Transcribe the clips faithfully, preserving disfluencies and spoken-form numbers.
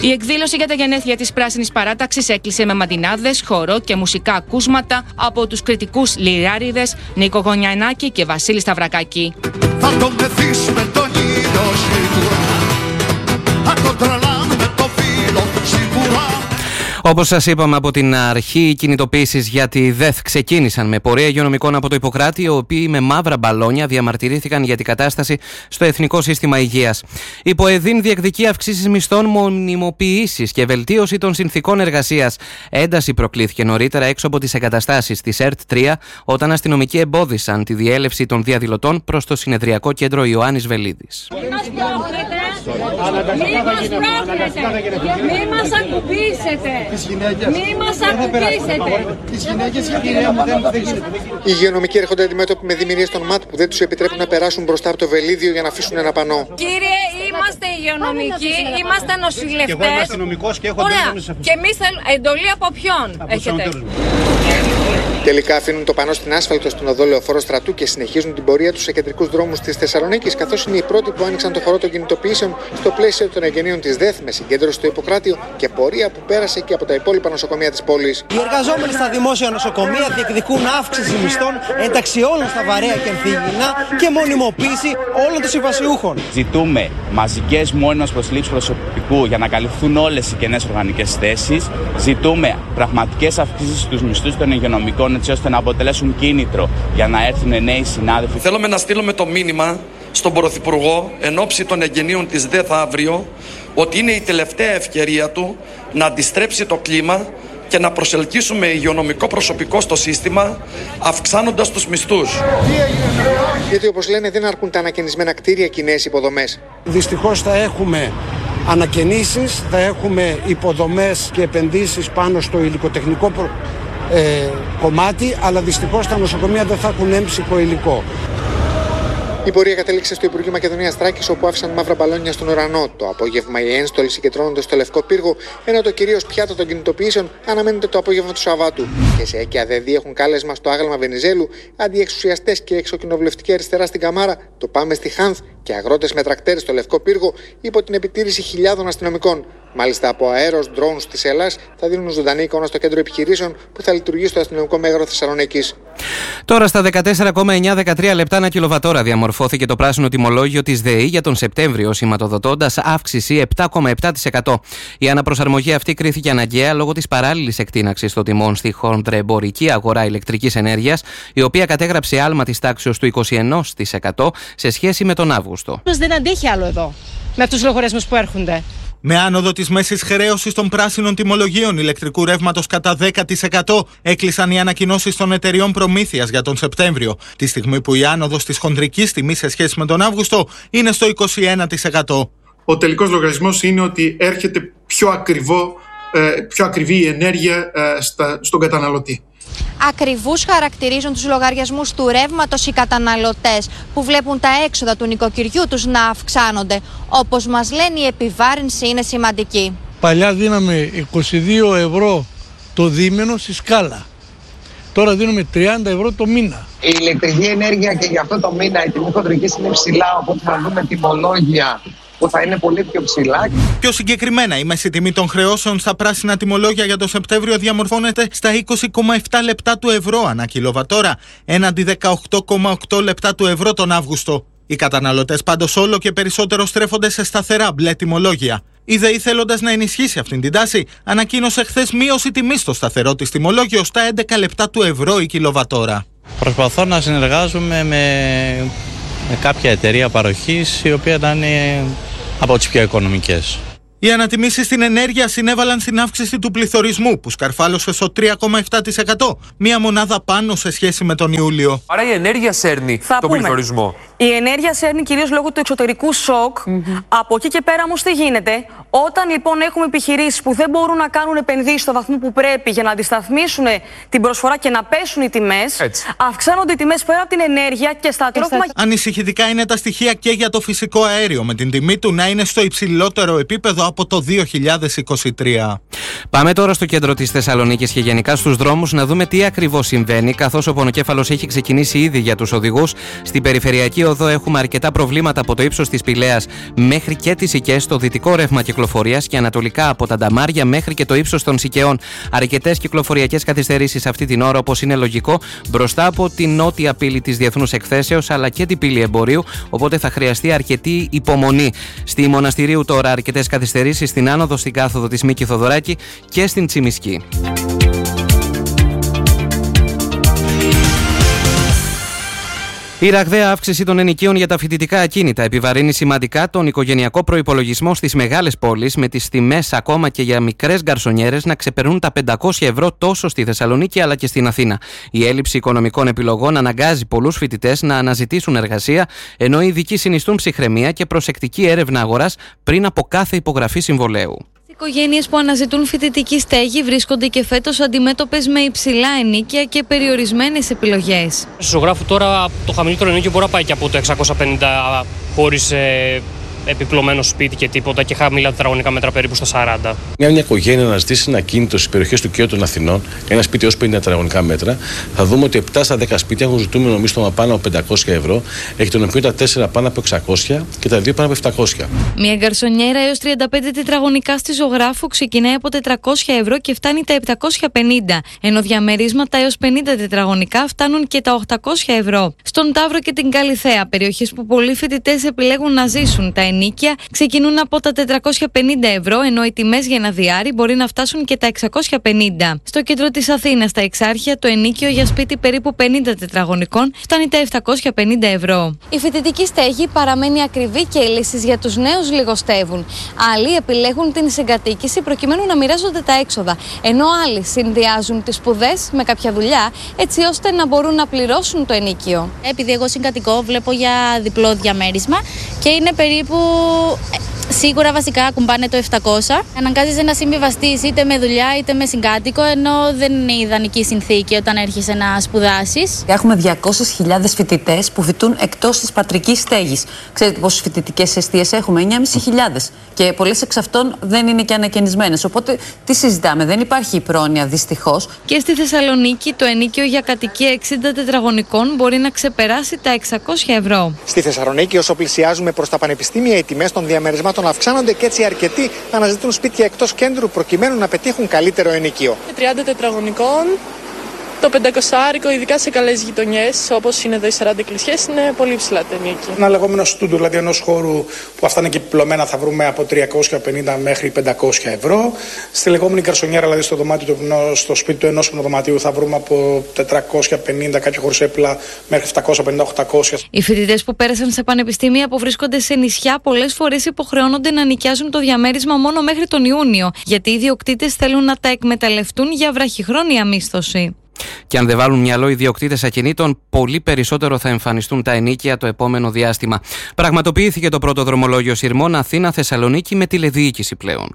Η εκδήλωση για τα γενέθλια της Πράσινης Παράταξης έκλεισε με μαντινάδες, χορό και μουσικά ακούσματα από τους κριτικούς Λιράριδες, Νίκο Γωνιανάκη και Βασίλη Σταυρακάκη. Θα τον μεθύσουμε τον ήλιο σίγουρα, θα κοντρολάμε το φύλλο σίγουρα. Όπως σας είπαμε από την αρχή, οι κινητοποιήσεις για τη ΔΕΘ ξεκίνησαν με πορεία υγειονομικών από το Ιπποκράτη, οι οποίοι με μαύρα μπαλόνια διαμαρτυρήθηκαν για την κατάσταση στο Εθνικό Σύστημα Υγείας. Η ΠΟΕΔΗΝ διεκδικεί αυξήσεις μισθών, μονιμοποιήσεις και βελτίωση των συνθηκών εργασίας. Ένταση προκλήθηκε νωρίτερα έξω από τις εγκαταστάσεις της ΕΡΤ τρία, όταν αστυνομικοί εμπόδισαν τη διέλευση των διαδηλωτών προς το συνεδριακό κέντρο Ιωάννης Βελίδης. Μη μας ακουμπήσετε! Μη μας ακουμπήσετε! Τις γυναίκες και κυρία μου δεν γίνεται. Οι υγειονομικοί έρχονται αντιμέτωποι με δημιουργίες των ΜΑΤ που δεν τους επιτρέπουν να περάσουν μπροστά από το βελίδιο για να αφήσουν ένα πανό. Κύριε, είμαστε υγειονομικοί, είμαστε νοσηλευτές. Και εγώ είμαι αστυνομικός και έχω εντολή. Και εμείς θέλουμε εντολή από ποιον έχετε? Τελικά αφήνουν το πανό στην άσφαλτο στον οδό Λεωφόρο Στρατού και συνεχίζουν την πορεία τους σε κεντρικούς δρόμους της Θεσσαλονίκης, καθώς είναι οι πρώτοι που άνοιξαν το χορό των κινητοποιήσεων στο πλαίσιο των εγγενείων της ΔΕΘ με συγκέντρωση στο Ιπποκράτιο και πορεία που πέρασε και από τα υπόλοιπα νοσοκομεία της πόλης. Οι εργαζόμενοι στα δημόσια νοσοκομεία διεκδικούν αύξηση μισθών, ένταξη όλων στα βαρέα και ανθίγυνα και μονιμοποίηση όλων των συμβασιούχων. Ζητούμε μαζικές μόνιμες προσλήψεις προσωπικού για να καλυφθούν όλες οι κενές οργανικές θέσεις. Ζητούμε πραγματικές αυξήσεις στους μισθούς των υγειονομικών, έτσι ώστε να αποτελέσουν κίνητρο για να έρθουν νέοι συνάδελφοι. Θέλουμε να στείλουμε το μήνυμα στον Πρωθυπουργό εν ώψη των εγγενείων της ΔΕΘ αύριο ότι είναι η τελευταία ευκαιρία του να αντιστρέψει το κλίμα και να προσελκύσουμε υγειονομικό προσωπικό στο σύστημα, αυξάνοντας τους μισθούς. Γιατί όπως λένε δεν αρκούν τα ανακαινισμένα κτίρια και οι νέες υποδομές. Δυστυχώς θα έχουμε ανακαινήσεις, θα έχουμε υποδομές και επενδύσεις πάνω στο υλικοτεχνικό προ... ε, κομμάτι, αλλά δυστυχώς τα νοσοκομεία δεν θα έχουν έμψυχο υλικό. Η πορεία κατέληξε στο Υπουργείο Μακεδονίας Θράκης, όπου άφησαν μαύρα μπαλόνια στον ουρανό. Το απόγευμα οι ένστολοι συγκεντρώνονται στο Λευκό Πύργο, ενώ το κυρίως πιάτο των κινητοποιήσεων αναμένεται το απόγευμα του Σαββάτου. Και σε ΕΚΙΑ ΔΕΔΗ έχουν κάλεσμα στο άγαλμα Βενιζέλου αντιεξουσιαστές και εξοκοινοβουλευτική αριστερά στην Καμάρα, το Πάμε στη Χάνθ και αγρότες με τρακτέρες στο Λευκό Πύργο υπό την επιτήρηση χιλιάδων αστυνομικών. Μάλιστα, από αέρος drones της Ελλάς θα δίνουν ζωντανή εικόνα στο κέντρο επιχειρήσεων που θα λειτουργεί στο αστυνομικό μέγαρο Θεσσαλονίκης. Τώρα στα δεκατέσσερα κόμμα εννιά δεκατρία λεπτά ανά κιλοβατόρα διαμορφώθηκε το πράσινο τιμολόγιο της ΔΕΗ για τον Σεπτέμβριο, σηματοδοτώντας αύξηση επτά κόμμα επτά τοις εκατό. Η αναπροσαρμογή αυτή κρίθηκε αναγκαία λόγω της παράλληλης εκτείναξης των τιμών στη χοντρεμπορική αγορά ηλεκτρικής ενέργειας, η οποία κατέγραψε άλμα της τάξεως του είκοσι ένα τοις εκατό σε σχέση με τον Αύγουστο. Δεν αντέχει άλλο εδώ με αυτούς τους λογαριασμούς που έρχονται. Με άνοδο της μέσης χρέωσης των πράσινων τιμολογίων ηλεκτρικού ρεύματος κατά δέκα τοις εκατό, έκλεισαν οι ανακοινώσεις των εταιριών προμήθειας για τον Σεπτέμβριο, τη στιγμή που η άνοδος της χονδρικής τιμής σε σχέση με τον Αύγουστο είναι στο είκοσι ένα τοις εκατό. Ο τελικός λογαριασμός είναι ότι έρχεται πιο, ακριβό, πιο ακριβή η ενέργεια στον καταναλωτή. Ακριβούς χαρακτηρίζουν τους λογαριασμούς του ρεύματος οι καταναλωτές που βλέπουν τα έξοδα του νοικοκυριού τους να αυξάνονται. Όπως μας λένε, η επιβάρυνση είναι σημαντική. Παλιά δίναμε είκοσι δύο ευρώ το δίμηνο στη σκάλα. Τώρα δίνουμε τριάντα ευρώ το μήνα. Η ηλεκτρική ενέργεια και για αυτό το μήνα η τιμή χοντρικής είναι ψηλά, οπότε θα δούμε τιμολόγια που θα είναι πολύ πιο ψηλά. Πιο συγκεκριμένα, η μέση τιμή των χρεώσεων στα πράσινα τιμολόγια για το Σεπτέμβριο διαμορφώνεται στα είκοσι κόμμα επτά λεπτά του ευρώ ανά κιλοβατόρα, έναντι δεκαοκτώ κόμμα οκτώ λεπτά του ευρώ τον Αύγουστο. Οι καταναλωτές πάντως όλο και περισσότερο στρέφονται σε σταθερά μπλε τιμολόγια. Η ΔΕΗ, θέλοντας να ενισχύσει αυτήν την τάση, ανακοίνωσε χθες μείωση τιμής στο σταθερό της τιμολόγιο στα έντεκα λεπτά του ευρώ η κιλοβατόρα. Προσπαθώ να συνεργάζομαι με, με κάποια εταιρεία παροχής η οποία να είναι από τις πιο οικονομικές. Οι ανατιμήσεις στην ενέργεια συνέβαλαν στην αύξηση του πληθωρισμού που σκαρφάλωσε στο τρία κόμμα επτά τοις εκατό, μία μονάδα πάνω σε σχέση με τον Ιούλιο. Άρα η ενέργεια σέρνει Θα τον πούμε. πληθωρισμό. Η ενέργεια σέρνει κυρίως λόγω του εξωτερικού σοκ. Mm-hmm. Από εκεί και πέρα όμως τι γίνεται? Όταν λοιπόν έχουμε επιχειρήσεις που δεν μπορούν να κάνουν επενδύσεις στο βαθμό που πρέπει για να αντισταθμίσουν την προσφορά και να πέσουν οι τιμές, Έτσι. αυξάνονται οι τιμές πέρα από την ενέργεια και στα τρόφιμα. Ανησυχητικά είναι τα στοιχεία και για το φυσικό αέριο, με την τιμή του να είναι στο υψηλότερο επίπεδο από το δύο χιλιάδες είκοσι τρία. Πάμε τώρα στο κέντρο της Θεσσαλονίκης και γενικά στους δρόμους να δούμε τι ακριβώς συμβαίνει, καθώς ο πονοκέφαλος έχει ξεκινήσει ήδη για τους οδηγούς. Στην περιφερειακή οδό έχουμε αρκετά προβλήματα από το ύψος της Πηλαίας μέχρι και τις Σικές, στο δυτικό ρεύμα κυκλοφορίας και ανατολικά από τα Νταμάρια μέχρι και το ύψος των Σικαιών. Αρκετές κυκλοφοριακές καθυστερήσεις αυτή την ώρα, όπως είναι λογικό, μπροστά από την νότια πύλη της Διεθνούς Εκθέσεως αλλά και την πύλη Εμπορίου, οπότε θα χρειαστεί αρκετή υπομονή. Στη Μοναστηρίου τώρα αρκετές καθυστερήσεις στην άνοδο στην κάθοδο της Μίκη Θοδωράκη και στην Τσιμισκή. Η ραγδαία αύξηση των ενοικίων για τα φοιτητικά ακίνητα επιβαρύνει σημαντικά τον οικογενειακό προϋπολογισμό στις μεγάλες πόλεις, με τις τιμές ακόμα και για μικρές γκαρσονιέρες να ξεπερνούν τα πεντακόσια ευρώ τόσο στη Θεσσαλονίκη αλλά και στην Αθήνα. Η έλλειψη οικονομικών επιλογών αναγκάζει πολλούς φοιτητές να αναζητήσουν εργασία, ενώ οι ειδικοί συνιστούν ψυχραιμία και προσεκτική έρευνα αγοράς πριν από κάθε υπογραφή συμβολαίου. Οι οικογένειες που αναζητούν φοιτητική στέγη βρίσκονται και φέτος αντιμέτωπες με υψηλά ενοίκια και περιορισμένες επιλογές. Στο ζωγράφου τώρα το χαμηλότερο ενοίκιο μπορεί να πάει και από το εξακόσια πενήντα χωρίς ε, επιπλωμένο σπίτι και τίποτα και χαμηλά τετραγωνικά μέτρα περίπου στα σαράντα. Μια, μια οικογένεια να ζητήσει ένα κίνητο στις περιοχές του κέντρου των Αθηνών, ένα σπίτι έως πενήντα τετραγωνικά μέτρα, θα δούμε ότι επτά στα δέκα σπίτια έχουν ζητούμενο μίσθωμα πάνω από πεντακόσια ευρώ, εκ των οποίων τα τέσσερα πάνω από εξακόσια και τα δύο πάνω από επτακόσια. Μια γκαρσονιέρα έως τριάντα πέντε τετραγωνικά στη Ζωγράφου ξεκινάει από τετρακόσια ευρώ και φτάνει τα επτακόσια πενήντα, ενώ διαμερίσματα έως πενήντα τετραγωνικά φτάνουν και τα οκτακόσια ευρώ. Στον Ταύρο και την Καλιθέα, περιοχές που πολλοί φοιτητές επιλέγουν να ζήσουν, τα ενοίκια ξεκινούν από τα τετρακόσια πενήντα ευρώ, ενώ οι τιμές για ένα διάρρη μπορεί να φτάσουν και τα εξακόσια πενήντα. Στο κέντρο της Αθήνας, στα Εξάρχεια, το ενοίκιο για σπίτι περίπου πενήντα τετραγωνικών φτάνει τα επτακόσια πενήντα ευρώ. Η φοιτητική στέγη παραμένει ακριβή και οι λύσεις για τους νέους λιγοστεύουν. Άλλοι επιλέγουν την συγκατοίκηση προκειμένου να μοιράζονται τα έξοδα, ενώ άλλοι συνδυάζουν τις σπουδές με κάποια δουλειά έτσι ώστε να μπορούν να πληρώσουν το ενοίκιο. Επειδή εγώ συγκατοικώ, βλέπω για διπλό διαμέρισμα και είναι περίπου. Σίγουρα βασικά ακουμπάνε το επτακόσια. Αναγκάζεσαι να συμβιβαστείς είτε με δουλειά είτε με συγκάτοικο, ενώ δεν είναι ιδανική συνθήκη όταν έρχεσαι να σπουδάσεις. Έχουμε διακόσιες χιλιάδες φοιτητές που φοιτούν εκτός της πατρικής στέγης. Ξέρετε πόσες φοιτητικές εστίες έχουμε? εννιά χιλιάδες πεντακόσιες. Και πολλές εξ αυτών δεν είναι και ανακαινισμένες. Οπότε τι συζητάμε? Δεν υπάρχει πρόνοια δυστυχώς. Και στη Θεσσαλονίκη το ενοίκιο για κατοικία εξήντα τετραγωνικών μπορεί να ξεπεράσει τα εξακόσια ευρώ. Στη Θεσσαλονίκη, όσο πλησιάζουμε προς τα πανεπιστήμια, οι τιμές των διαμερισμάτων αυξάνονται και έτσι αρκετοί αναζητούν σπίτια εκτός κέντρου προκειμένου να πετύχουν καλύτερο ενοίκιο. τριάντα τετραγωνικών, το πεντακόσια, ειδικά σε καλές γειτονιές όπως είναι εδώ οι σαράντα εκκλησιές, είναι πολύ ψηλά τα ενοίκια. Ένα λεγόμενο στούντο, δηλαδή ενός χώρου που αυτά είναι και επιπλωμένα, θα βρούμε από τριακόσια πενήντα μέχρι πεντακόσια ευρώ. Στη λεγόμενη γκαρσονιέρα, δηλαδή στο, δωμάτιο, στο σπίτι του ενός δωματίου, θα βρούμε από τετρακόσια πενήντα, κάποιο χωρίς έπιπλα, μέχρι επτακόσια πενήντα οχτακόσια. Οι φοιτητές που πέρασαν σε πανεπιστήμια που βρίσκονται σε νησιά πολλές φορές υποχρεώνονται να νοικιάζουν το διαμέρισμα μόνο μέχρι τον Ιούνιο, γιατί οι ιδιοκτήτες θέλουν να τα εκμεταλλευτούν για βραχυχρόνια μίσθωση. Και αν δεν βάλουν μυαλό οι ιδιοκτήτες ακινήτων, πολύ περισσότερο θα εμφανιστούν τα ενοίκια το επόμενο διάστημα. Πραγματοποιήθηκε το πρώτο δρομολόγιο σειρμών Αθήνα-Θεσσαλονίκη με τηλεδιοίκηση πλέον.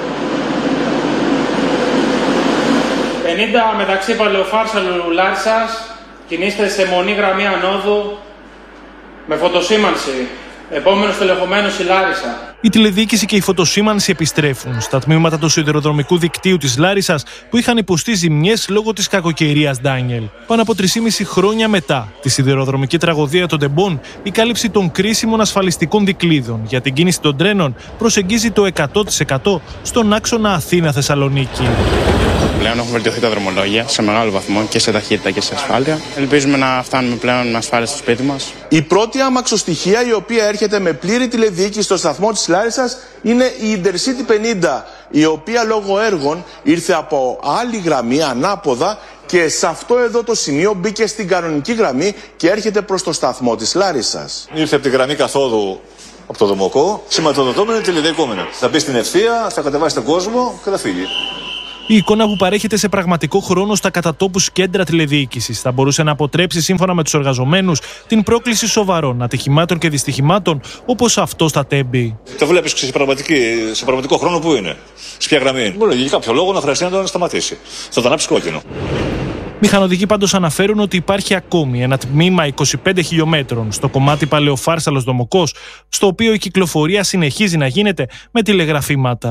πενήντα μεταξύ Παλαιοφάρσαλου Λάρισσας, κινείστε σε μονή γραμμή ανόδου με φωτοσήμανση. Επόμενος τελεχωμένος η Λάρισα. Η τηλεδιοίκηση και η φωτοσήμανση επιστρέφουν στα τμήματα του σιδηροδρομικού δικτύου της Λάρισσας που είχαν υποστεί ζημιές λόγω της κακοκαιρίας Ντάνιελ. Πάνω από τρία χρόνια μετά τη σιδηροδρομική τραγωδία των Τεμπών, η κάλυψη των κρίσιμων ασφαλιστικών δικλείδων για την κίνηση των τρένων προσεγγίζει το εκατό τοις εκατό στον άξονα Αθήνα-Θεσσαλονίκη. Πλέον έχουν βελτιωθεί τα δρομολόγια σε μεγάλο βαθμό και σε ταχύτητα και σε ασφάλεια. Ελπίζουμε να φτάνουμε πλέον με ασφάλεια στο σπίτι μας. Η πρώτη αμαξοστοιχεία η οποία έρχεται με πλήρη τηλεδιοίκηση στο σταθμό της Λάρισσας είναι η Intercity πενήντα, η οποία λόγω έργων ήρθε από άλλη γραμμή ανάποδα και σε αυτό εδώ το σημείο μπήκε στην κανονική γραμμή και έρχεται προς το σταθμό της Λάρισσας. Ήρθε από τη γραμμή καθόδου από το Δομοκό, σηματοδοτόμενο και τηλεδιοικούμενο. Θα μπει στην ευθεία, θα κατεβάσει τον κόσμο και θα φύγει. Η εικόνα που παρέχεται σε πραγματικό χρόνο στα κατατόπους κέντρα τηλεδιοίκησης θα μπορούσε να αποτρέψει, σύμφωνα με τους εργαζομένους, την πρόκληση σοβαρών ατυχημάτων και δυστυχημάτων όπως αυτό στα Τέμπη. Το βλέπεις σε, σε πραγματικό χρόνο που είναι. Σε ποια γραμμή. Μπορεί για κάποιο λόγο να χρειαστεί να τον σταματήσει. Θα τον άψει κόκκινο. Μηχανοδηγοί πάντως αναφέρουν ότι υπάρχει ακόμη ένα τμήμα είκοσι πέντε χιλιομέτρων στο κομμάτι Παλαιοφάρσαλος Δομοκός, στο οποίο η κυκλοφορία συνεχίζει να γίνεται με τηλεγραφήματα.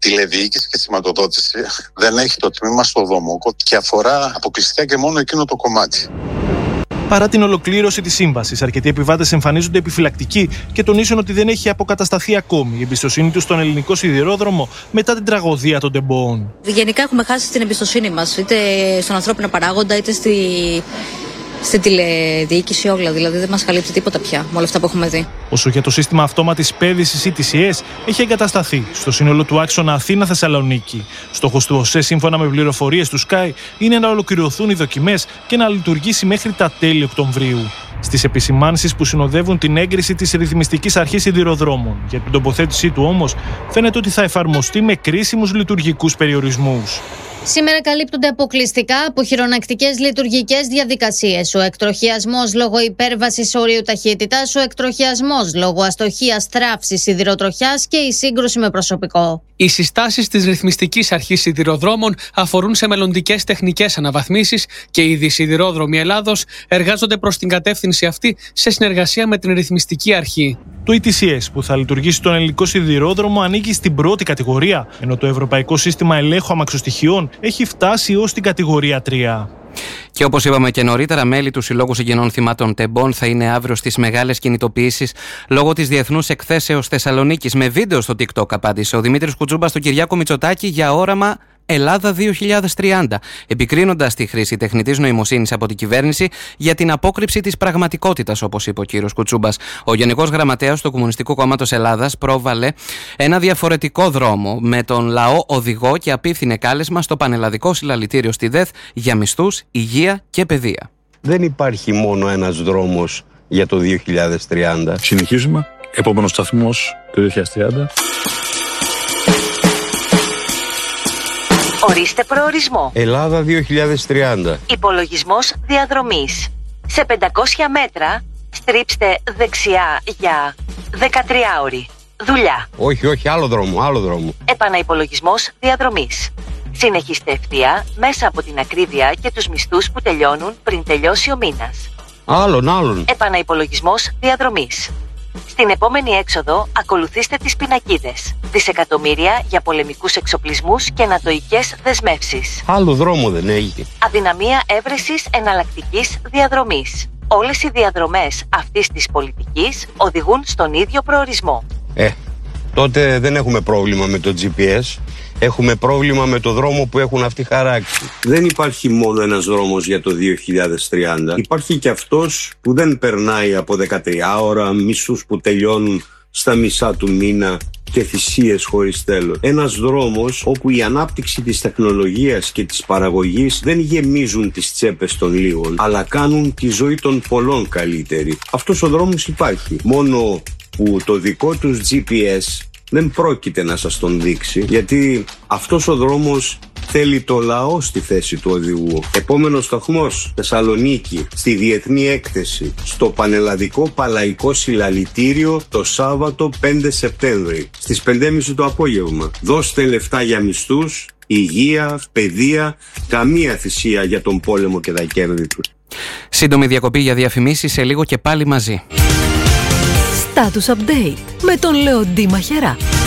τηλεδιοίκηση και σηματοδότηση δεν έχει το τμήμα στο Δομοκό και αφορά αποκλειστικά και μόνο εκείνο το κομμάτι. Παρά την ολοκλήρωση της σύμβασης, αρκετοί επιβάτες εμφανίζονται επιφυλακτικοί και τονίζουν ότι δεν έχει αποκατασταθεί ακόμη η εμπιστοσύνη τους στον ελληνικό σιδηρόδρομο μετά την τραγωδία των τεμπών. Γενικά έχουμε χάσει την εμπιστοσύνη μας, είτε στον ανθρώπινο παράγοντα, είτε στη... στη τηλεδιοίκηση, όλα. Δηλαδή δεν μας καλύπτει τίποτα πια με όλα αυτά που έχουμε δει. Όσο για το σύστημα αυτόματης πέδησης ι τι σι ες, έχει εγκατασταθεί στο σύνολο του άξονα Αθήνα-Θεσσαλονίκη. Στόχος του ΟΣΕ, σύμφωνα με πληροφορίες του Sky, είναι να ολοκληρωθούν οι δοκιμές και να λειτουργήσει μέχρι τα τέλη Οκτωβρίου. Στις επισημάνσεις που συνοδεύουν την έγκριση της Ρυθμιστικής Αρχής Σιδηροδρόμων για την τοποθέτησή του όμως, φαίνεται ότι θα εφαρμοστεί με κρίσιμους λειτουργικούς περιορισμούς. Σήμερα καλύπτονται αποκλειστικά από χειρονακτικές λειτουργικές διαδικασίες. Ο εκτροχιασμός λόγω υπέρβασης ορίου ταχύτητας, ο εκτροχιασμός λόγω αστοχίας θράψης σιδηροτροχιάς και η σύγκρουση με προσωπικό. Οι συστάσεις της Ρυθμιστικής Αρχής Σιδηροδρόμων αφορούν σε μελλοντικές τεχνικές αναβαθμίσεις και οι ήδη Σιδηρόδρομοι Ελλάδος εργάζονται προς την κατεύθυνση αυτή σε συνεργασία με την Ρυθμιστική Αρχή. Το ι τι σι ες που θα λειτουργήσει στον ελληνικό σιδηρόδρομο ανήκει στην πρώτη κατηγορία, ενώ το Ευρωπαϊκό Σύστημα Ελέγχου Αμαξοστοιχειών έχει φτάσει ως την κατηγορία τρία. Και όπως είπαμε και νωρίτερα, μέλη του Συλλόγου Συγγενών Θυμάτων Τεμπών θα είναι αύριο στις μεγάλες κινητοποιήσεις λόγω της Διεθνούς Εκθέσεως Θεσσαλονίκης. Με βίντεο στο TikTok απάντησε ο Δημήτρης Κουτσούμπας στον Κυριάκο Μητσοτάκη για όραμα Ελλάδα δύο χιλιάδες τριάντα, επικρίνοντας τη χρήση τεχνητής νοημοσύνης από την κυβέρνηση για την απόκρυψη της πραγματικότητας, όπως είπε ο κύριος Κουτσούμπας. Ο Γενικός Γραμματέας του Κομμουνιστικού Κόμματος Ελλάδας πρόβαλε ένα διαφορετικό δρόμο με τον λαό οδηγό και απίφθινε κάλεσμα στο πανελλαδικό συλλαλητήριο στη ΔΕΘ για μισθούς, υγεία και παιδεία. Δεν υπάρχει μόνο ένας δρόμος για το δύο χιλιάδες τριάντα. Συνεχίζουμε. Επόμενος σταθμός το δύο χιλιάδες τριάντα. Ορίστε προορισμό. Ελλάδα δύο χιλιάδες τριάντα. Υπολογισμός διαδρομής. Σε πεντακόσια μέτρα στρίψτε δεξιά για δεκατρία ώρη. Δουλειά. Όχι, όχι, άλλο δρόμο, άλλο δρόμο. Επαναυπολογισμός διαδρομής. Συνεχίστε ευθεία μέσα από την ακρίβεια και τους μισθούς που τελειώνουν πριν τελειώσει ο μήνας. Άλλον, άλλον. Επαναυπολογισμός διαδρομής. Στην επόμενη έξοδο ακολουθήστε τις πινακίδες. Δισεκατομμύρια για πολεμικούς εξοπλισμούς και νατοικές δεσμεύσεις. Άλλο δρόμο δεν έχει. Αδυναμία έβρεσης εναλλακτικής διαδρομής. Όλες οι διαδρομές αυτής της πολιτικής οδηγούν στον ίδιο προορισμό. Ε, τότε δεν έχουμε πρόβλημα με το τζι πι ες. Έχουμε πρόβλημα με το δρόμο που έχουν αυτοί χαράξει. Δεν υπάρχει μόνο ένας δρόμος για το δύο χιλιάδες τριάντα. Υπάρχει και αυτός που δεν περνάει από δεκατρία ώρα, μισούς που τελειώνουν στα μισά του μήνα και θυσίες χωρίς τέλος. Ένας δρόμος όπου η ανάπτυξη της τεχνολογίας και της παραγωγής δεν γεμίζουν τις τσέπες των λίγων, αλλά κάνουν τη ζωή των πολλών καλύτερη. Αυτός ο δρόμος υπάρχει. Μόνο που το δικό τους τζι πι ες δεν πρόκειται να σας τον δείξει, γιατί αυτός ο δρόμος θέλει το λαό στη θέση του οδηγού. Επόμενος σταθμός, Θεσσαλονίκη, στη Διεθνή Έκθεση, στο Πανελλαδικό Παλαϊκό Συλλαλητήριο το Σάββατο πέντε Σεπτέμβρη, στις πέντε και μισή το απόγευμα. Δώστε λεφτά για μισθούς, υγεία, παιδεία, καμία θυσία για τον πόλεμο και τα κέρδη του. Σύντομη διακοπή για διαφημίσεις, σε λίγο και πάλι μαζί. Status Update με τον Λεοντή Μαχερά.